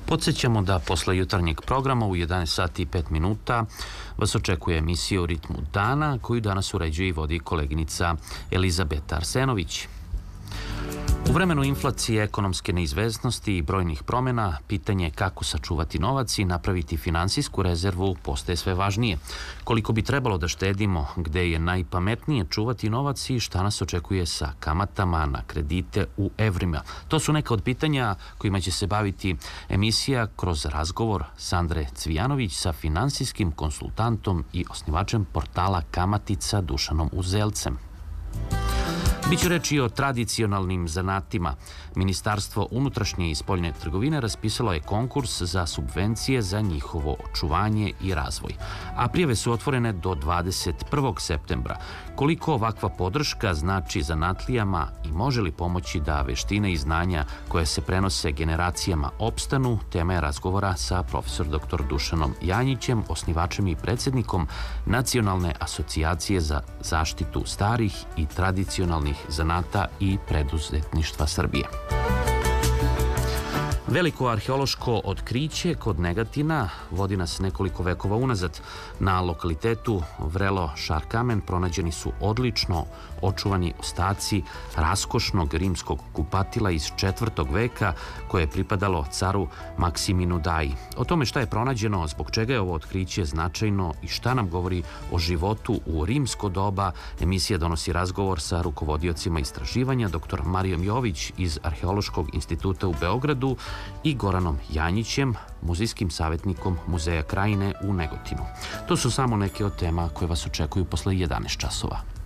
Podsećamo da posle jutarnjeg programa u 11 sati i 5 minuta vas očekuje emisija u ritmu dana koju danas uređuje i vodi koleginica Elizabeta Arsenović. U vremenu inflacije, ekonomske neizvesnosti i brojnih promjena, pitanje kako sačuvati novac i napraviti finansijsku rezervu postaje sve važnije. Koliko bi trebalo da štedimo, gde je najpametnije čuvati novac i šta nas očekuje sa kamatama na kredite u evrima. To su neka od pitanja kojima će se baviti emisija kroz razgovor Sandre Cvijanović sa finansijskim konsultantom i osnivačem portala Kamatica Dušanom Uzelcem. Biće reči o tradicionalnim zanatima. Ministarstvo unutrašnje i spoljne trgovine raspisalo je konkurs za subvencije za njihovo očuvanje i razvoj. A prijave su otvorene do 21. septembra. Koliko ovakva podrška znači zanatlijama i može li pomoći da veštine i znanja koje se prenose generacijama opstanu, tema je razgovora sa profesor dr. Dušanom Janjićem, osnivačem i predsjednikom Nacionalne asocijacije za zaštitu starih i tradicionalnih zanata i preduzetništva Srbije. Veliko arheološko otkriće kod Negatina vodi nas nekoliko vekova unazad. Na lokalitetu Vrelo Šarkamen pronađeni su odlično očuvani ostaci raskošnog rimskog kupatila iz 4. veka koje je pripadalo caru Maksiminu Daji. O tome šta je pronađeno, zbog čega je ovo otkriće značajno i šta nam govori o životu u rimsko doba, emisija donosi razgovor sa rukovodiocima istraživanja dr. Marijom Jović iz Arheološkog instituta u Beogradu i Goranom Janjićem, muzejskim savjetnikom Muzeja Krajine u Negotinu. To su samo neke od tema koje vas očekuju posle 11 časova.